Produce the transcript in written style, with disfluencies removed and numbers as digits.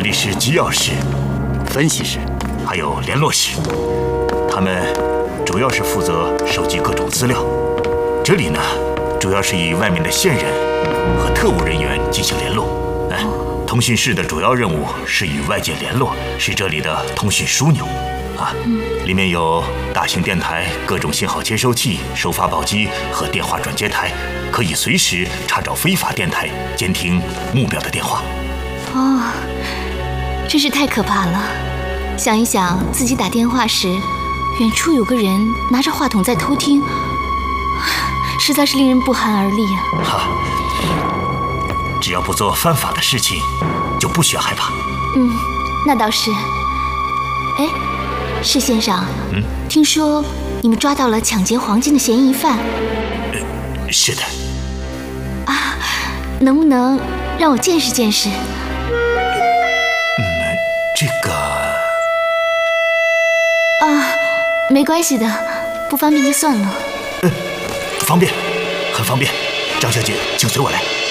这里是机要室、分析室，还有联络室，他们主要是负责收集各种资料。这里呢，主要是以外面的线人和特务人员进行联络。通讯室的主要任务是与外界联络，是这里的通讯枢纽。里面有大型电台、各种信号接收器、收发报机和电话转接台，可以随时查找非法电台，监听目标的电话。 真是太可怕了！想一想自己打电话时，远处有个人拿着话筒在偷听，实在是令人不寒而栗啊！ 只要不做犯法的事情，就不需要害怕。 那倒是。哎，施先生，听说你们抓到了抢劫黄金的嫌疑犯？ 是的。 能不能让我见识见识？ 这个没关系的，不方便就算了。 方便，很方便。张小姐，请随我来。